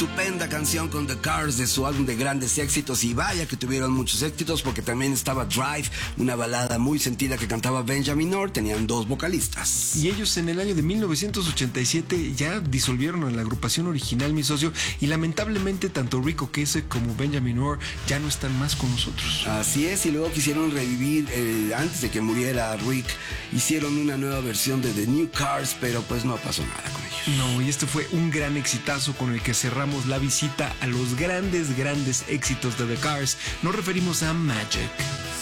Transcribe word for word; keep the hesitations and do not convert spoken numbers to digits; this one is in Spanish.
estupenda canción con The Cars de su álbum de grandes éxitos, y vaya que tuvieron muchos éxitos, porque también estaba Drive, una balada muy sentida que cantaba Benjamin Orr. Tenían dos vocalistas. Y ellos en el año de mil novecientos ochenta y siete ya disolvieron a la agrupación original, mi socio, y lamentablemente tanto Rick Ocasek como Benjamin Orr ya no están más con nosotros. Así es, y luego quisieron revivir, eh, antes de que muriera Rick, hicieron una nueva versión de The New Cars, pero pues no pasó nada con ellos. No, y este fue un gran exitazo con el que cerramos la visita a los grandes, grandes éxitos de The Cars. Nos referimos a Magic.